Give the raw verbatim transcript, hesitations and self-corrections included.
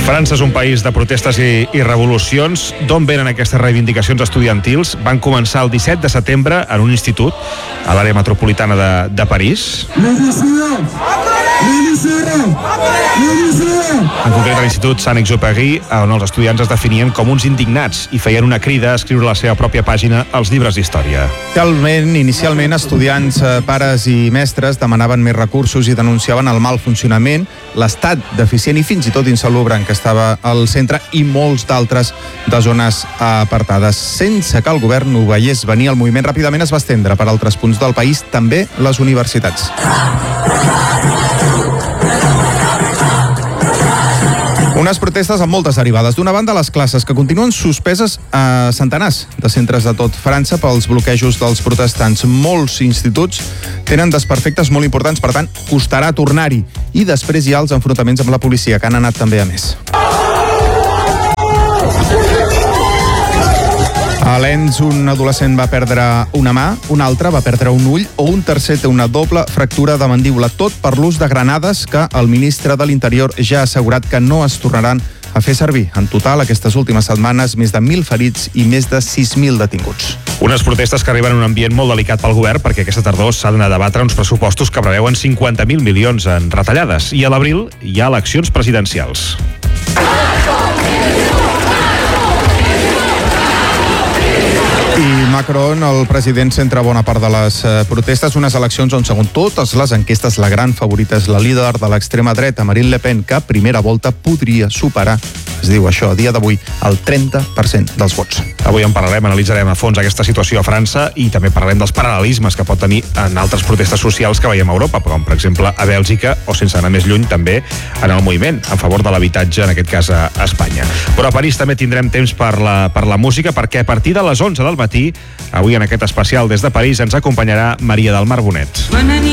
França és un país de protestes i, i revolucions. D'on venen aquestes reivindicacions estudiantils? Van començar el disset de setembre en un institut a l'àrea metropolitana de, de París. En concret, a l'Institut Saint-Exupéry, on els estudiants es definien com uns indignats i feien una crida a escriure a la seva pròpia pàgina als llibres d'història. Inicialment, inicialment estudiants, pares i mestres demanaven més recursos i denunciaven el mal funcionament, l'estat deficient i fins i tot insalubre en què estava al centre i molts d'altres de zones apartades. Sense que el govern ho veiés venir, el moviment ràpidament es va estendre per altres punts del país, també les universitats. Unes protestes amb moltes derivades. D'una banda, les classes, que continuen suspeses a centenars de centres de tot França pels bloquejos dels protestants. Molts instituts tenen desperfectes molt importants, per tant, costarà tornar-hi. I després hi ha els enfrontaments amb la policia, que han anat també a més. A Lens, un adolescent va perdre una mà, un altre va perdre un ull o un tercer té una doble fractura de mandíbula, tot per l'ús de granades que el ministre de l'Interior ja ha assegurat que no es tornaran a fer servir. En total, aquestes últimes setmanes, més de mil ferits i més de sis mil detinguts. Unes protestes que arriben en un ambient molt delicat pel govern perquè aquesta tardor s'ha d'anar a debatre uns pressupostos que preveuen cinquanta mil milions en retallades. I a l'abril hi ha eleccions presidencials. I Macron, el president, centra bona part de les eh, protestes, unes eleccions on, segons totes les enquestes, la gran favorita és la líder de l'extrema dreta, Marine Le Pen, que a primera volta podria superar, es diu això, a dia d'avui, el trenta per cent dels vots. Avui en parlarem, analitzarem a fons aquesta situació a França i també parlarem dels paral·lelismes que pot tenir en altres protestes socials que veiem a Europa, com per exemple a Bèlgica o, sense anar més lluny, també en el moviment en favor de l'habitatge, en aquest cas a Espanya. Però a París també tindrem temps per la, per la música, perquè a partir de les onze del matí, avui en aquest especial des de París, ens acompanyarà Maria del Mar Bonet.